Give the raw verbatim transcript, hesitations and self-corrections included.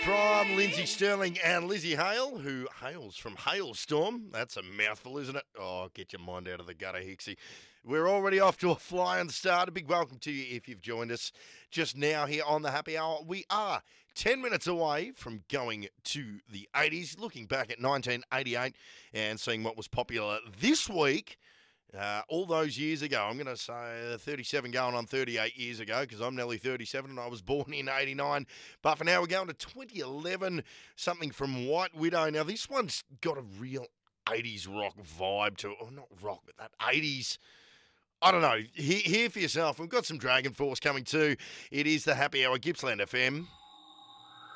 from Lindsay Sterling and Lizzie Hale, who hails from Hailstorm. That's a mouthful, isn't it? Oh, get your mind out of the gutter, Hixie. We're already off to a flying start. A big welcome to you if you've joined us just now here on the Happy Hour. We are ten minutes away from going to the eighties, looking back at nineteen eighty-eight and seeing what was popular this week. Uh, all those years ago, I'm going to say thirty-seven going on thirty-eight years ago because I'm nearly thirty-seven and I was born in eighty-nine. But for now, we're going to twenty eleven, something from White Widow. Now, this one's got a real eighties rock vibe to it. Oh, not rock, but that eighties. I don't know. Hear, hear for yourself. We've got some Dragon Force coming too. It is the Happy Hour, Gippsland F M.